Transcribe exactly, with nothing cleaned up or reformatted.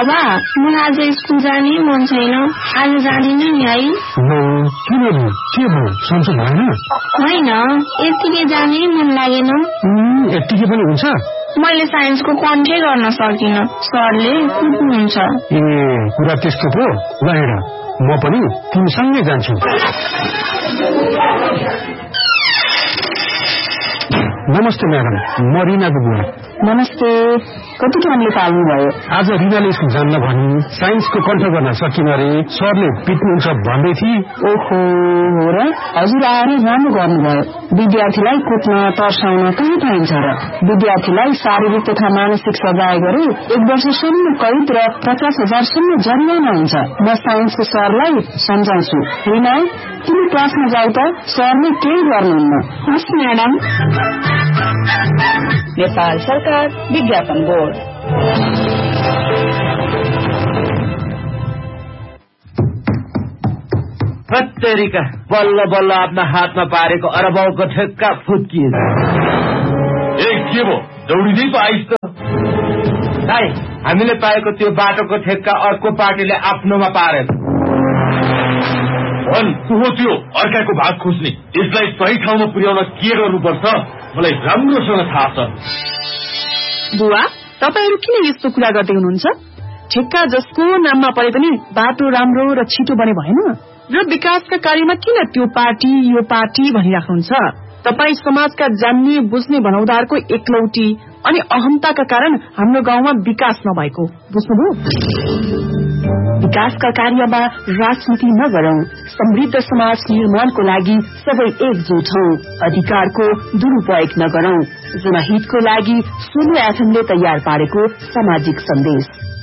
बाबा मलाई आज स्कुल जाने मन छैन, आज जाँदिनँ नि है। किन के भयो, सन्चो भएन? होइन, यत्तिकै जानै मन लागेन। यत्तिकै पनि हुन्छ? मैले साइन्सको कन्ट्रै गर्न सकिनँ, सरले कुट्नुहुन्छ। ए कुरा त्यस्तो पो। ल हेर, म पनि तिमीसँगै जान्छु। नमस्ते म्याडम, म रिनाको बुवा। नमस्ते, कति कामले पाल्नुभयो? आज रिनाले स्कुल जान्न भनी साइन्सको कन्ठ गर्न सकिन रे, सरले पिट्नुहुन्छ भन्दै थिए। ओहो, हो र? हजुर आएर राम्रो गर्नुभयो। विद्यार्थीलाई कुट्न तर्साउन कहाँ पाइन्छ र? विद्यार्थीलाई शारीरिक तथा मानसिक सजाय गरे एक वर्षसम्म कैद र पचास हजारसम्म जरिवाना हुन्छ। म साइन्सको सरलाई सम्झाउँछु। रिना, तिमी क्लासमा जाऊ त, सरले केही गर्नुहुन्न। हस् म्याडम। नेपाल सरकार विज्ञापन बोर्ड। तरिका बल्ल बल्ल आफ्ना हातमा पारेको अरबौको ठेक्का फुत्किएछ। ए के भो, दौडिँदै पो आइस त? भाइ, हामीले पाएको त्यो बाटोको ठेक्का अर्को पार्टीले आफ्नोमा पारेछ। भन, को हो त्यो अर्काको भाग खोज्ने? यसलाई सही ठाउँमा पुर्याउन के गर्नुपर्छ मलाई राम्रोसँग थाहा छ। बुवा, तपाईहरु किन यस्तो कुरा गर्दै हुनुहुन्छ? ठेक्का जसको नाममा परे पनि बाटो राम्रो र छिटो बने भएन र विकासका कार्यमा किन त्यो पार्टी यो पार्टी भनिराख्नुहुन्छ? तपाई समाजका जान्ने बुझ्ने भनाउँदारको एकलौटी अनि अहमताका कारण हाम्रो गाउँमा विकास नभएको बुझ्नुभयो? विकासका कार्यमा राजनीति नगरौं, समृद्ध समाज निर्माणको लागि सबै एकजुट हौं, अधिकारको दुरुपयोग नगरौं। जनहितको लागि सुनु एफएमले तयार पारेको सामाजिक सन्देश।